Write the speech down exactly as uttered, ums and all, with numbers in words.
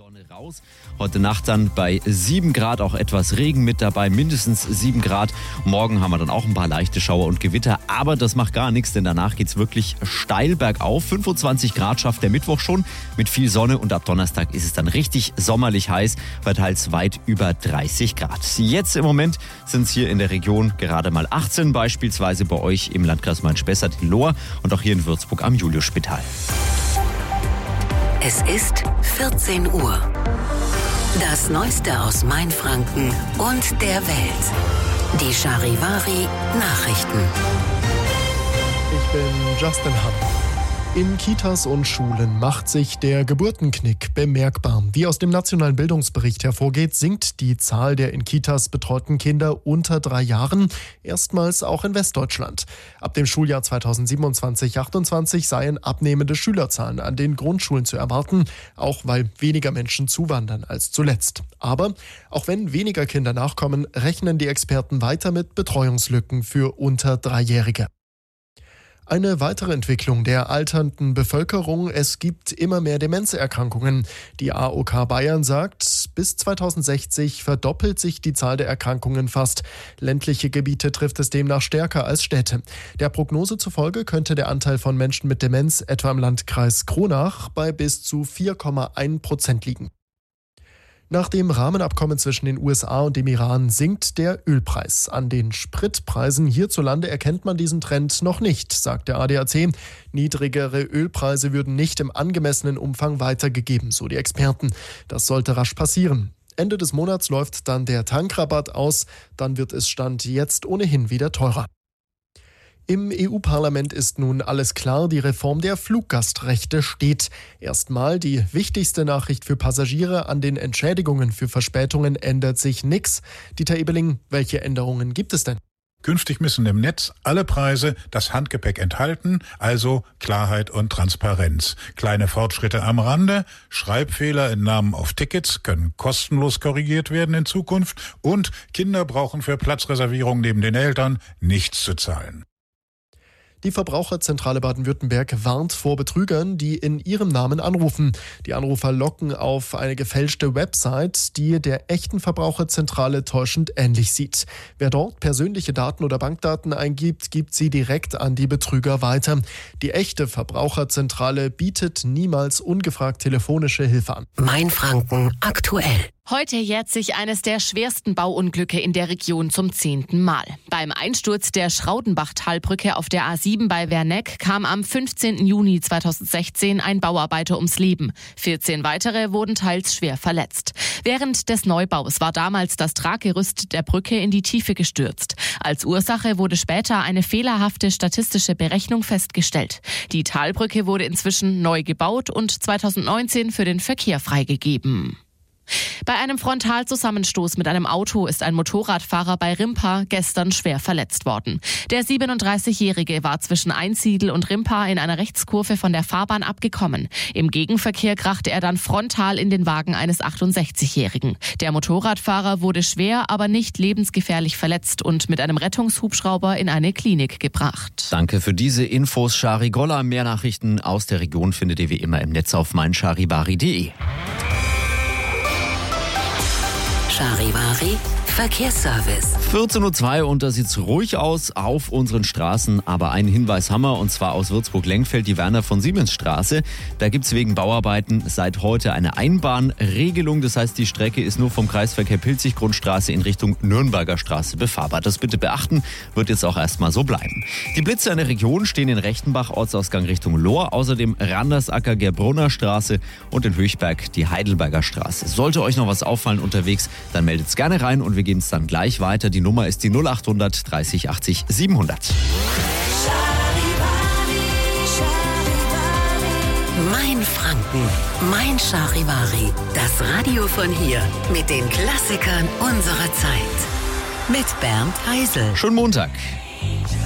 Sonne raus. Heute Nacht dann bei sieben Grad, auch etwas Regen mit dabei, mindestens sieben Grad. Morgen haben wir dann auch ein paar leichte Schauer und Gewitter, aber das macht gar nichts, denn danach geht es wirklich steil bergauf. fünfundzwanzig Grad schafft der Mittwoch schon mit viel Sonne und ab Donnerstag ist es dann richtig sommerlich heiß, bei teils weit über dreißig Grad. Jetzt im Moment sind es hier in der Region gerade mal achtzehn, beispielsweise bei euch im Landkreis Main-Spessart in Lohr und auch hier in Würzburg am Juliusspital. Es ist vierzehn Uhr. Das Neueste aus Mainfranken und der Welt. Die Charivari Nachrichten. Ich bin Justin Hahn. In Kitas und Schulen macht sich der Geburtenknick bemerkbar. Wie aus dem Nationalen Bildungsbericht hervorgeht, sinkt die Zahl der in Kitas betreuten Kinder unter drei Jahren, erstmals auch in Westdeutschland. Ab dem Schuljahr zweitausendsiebenundzwanzig achtundzwanzig seien abnehmende Schülerzahlen an den Grundschulen zu erwarten, auch weil weniger Menschen zuwandern als zuletzt. Aber auch wenn weniger Kinder nachkommen, rechnen die Experten weiter mit Betreuungslücken für unter Dreijährige. Eine weitere Entwicklung der alternden Bevölkerung: Es gibt immer mehr Demenzerkrankungen. Die A O K Bayern sagt, bis zweitausendsechzig verdoppelt sich die Zahl der Erkrankungen fast. Ländliche Gebiete trifft es demnach stärker als Städte. Der Prognose zufolge könnte der Anteil von Menschen mit Demenz etwa im Landkreis Kronach bei bis zu vier Komma eins Prozent liegen. Nach dem Rahmenabkommen zwischen den U S A und dem Iran sinkt der Ölpreis. An den Spritpreisen hierzulande erkennt man diesen Trend noch nicht, sagt der A D A C. Niedrigere Ölpreise würden nicht im angemessenen Umfang weitergegeben, so die Experten. Das sollte rasch passieren. Ende des Monats läuft dann der Tankrabatt aus, dann wird es Stand jetzt ohnehin wieder teurer. Im E U-Parlament ist nun alles klar, die Reform der Fluggastrechte steht. Erstmal die wichtigste Nachricht für Passagiere: An den Entschädigungen für Verspätungen ändert sich nichts. Dieter Ebeling, welche Änderungen gibt es denn? Künftig müssen im Netz alle Preise das Handgepäck enthalten, also Klarheit und Transparenz. Kleine Fortschritte am Rande: Schreibfehler in Namen auf Tickets können kostenlos korrigiert werden in Zukunft und Kinder brauchen für Platzreservierung neben den Eltern nichts zu zahlen. Die Verbraucherzentrale Baden-Württemberg warnt vor Betrügern, die in ihrem Namen anrufen. Die Anrufer locken auf eine gefälschte Website, die der echten Verbraucherzentrale täuschend ähnlich sieht. Wer dort persönliche Daten oder Bankdaten eingibt, gibt sie direkt an die Betrüger weiter. Die echte Verbraucherzentrale bietet niemals ungefragt telefonische Hilfe an. Mainfranken aktuell. Heute jährt sich eines der schwersten Bauunglücke in der Region zum zehnten Mal. Beim Einsturz der Schraudenbach-Talbrücke auf der A sieben bei Werneck kam am fünfzehnten Juni zweitausendsechzehn ein Bauarbeiter ums Leben. vierzehn weitere wurden teils schwer verletzt. Während des Neubaus war damals das Traggerüst der Brücke in die Tiefe gestürzt. Als Ursache wurde später eine fehlerhafte statistische Berechnung festgestellt. Die Talbrücke wurde inzwischen neu gebaut und zweitausendneunzehn für den Verkehr freigegeben. Bei einem Frontalzusammenstoß mit einem Auto ist ein Motorradfahrer bei Rimpa gestern schwer verletzt worden. Der siebenunddreißigjährige war zwischen Einsiedl und Rimpa in einer Rechtskurve von der Fahrbahn abgekommen. Im Gegenverkehr krachte er dann frontal in den Wagen eines achtundsechzigjährigen. Der Motorradfahrer wurde schwer, aber nicht lebensgefährlich verletzt und mit einem Rettungshubschrauber in eine Klinik gebracht. Danke für diese Infos, Shari Golla. Mehr Nachrichten aus der Region findet ihr wie immer im Netz auf mein charivari punkt de. Charivari Verkehrsservice. vierzehn Uhr zwei und da sieht es ruhig aus auf unseren Straßen, aber einen Hinweis haben wir, und zwar aus Würzburg-Lengfeld, die Werner von Siemens Straße. Da gibt es wegen Bauarbeiten seit heute eine Einbahnregelung, das heißt, die Strecke ist nur vom Kreisverkehr Pilzig-Grundstraße in Richtung Nürnberger Straße befahrbar. Das bitte beachten, wird jetzt auch erstmal so bleiben. Die Blitze in der Region stehen in Rechtenbach, Ortsausgang Richtung Lohr, außerdem Randersacker, Gerbrunner Straße und in Höchberg die Heidelberger Straße. Sollte euch noch was auffallen unterwegs, dann meldet es gerne rein und wir geben es dann gleich weiter. Die Nummer ist die null acht hundert dreißig achtzig siebenhundert. Mainfranken, mein Charivari. Das Radio von hier mit den Klassikern unserer Zeit. Mit Bernd Heisel. Schönen Montag.